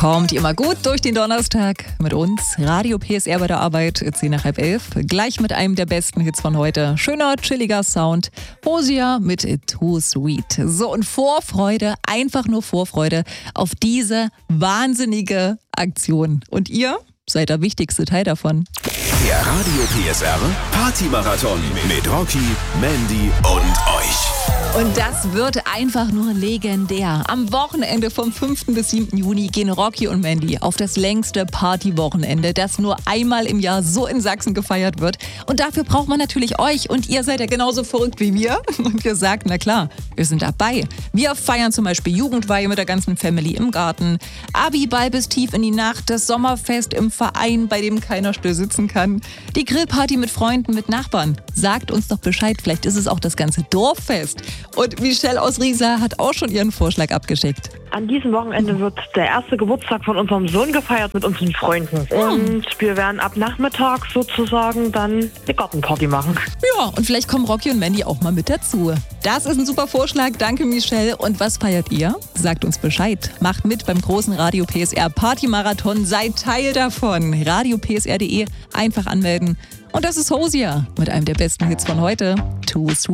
Kommt immer gut durch den Donnerstag mit uns. Radio PSR bei der Arbeit, 10 nach halb 11. Gleich mit einem der besten Hits von heute. Schöner, chilliger Sound. Hosea mit Too Sweet. So, und Vorfreude, einfach nur Vorfreude auf diese wahnsinnige Aktion. Und ihr seid der wichtigste Teil davon. Der Radio PSR Party-Marathon mit Rocky, Mandy und euch. Und das wird einfach nur legendär. Am Wochenende vom 5. bis 7. Juni gehen Rocky und Mandy auf das längste Partywochenende, das nur einmal im Jahr so in Sachsen gefeiert wird. Und dafür braucht man natürlich euch. Und ihr seid ja genauso verrückt wie wir. Und wir sagen, na klar, wir sind dabei. Wir feiern zum Beispiel Jugendweihe mit der ganzen Family im Garten, Abiball bis tief in die Nacht, das Sommerfest im Verein, bei dem keiner still sitzen kann, die Grillparty mit Freunden, mit Nachbarn. Sagt uns doch Bescheid, vielleicht ist es auch das ganze Dorffest. Und Michelle aus Riesa hat auch schon ihren Vorschlag abgeschickt. An diesem Wochenende wird der erste Geburtstag von unserem Sohn gefeiert mit unseren Freunden. Und wir werden ab Nachmittag sozusagen dann eine Gartenparty machen. Ja, und vielleicht kommen Rocky und Mandy auch mal mit dazu. Das ist ein super Vorschlag. Danke, Michelle. Und was feiert ihr? Sagt uns Bescheid. Macht mit beim großen Radio PSR Party-Marathon. Seid Teil davon. radiopsr.de. Einfach anmelden. Und das ist Hosea mit einem der besten Hits von heute. Too Sweet.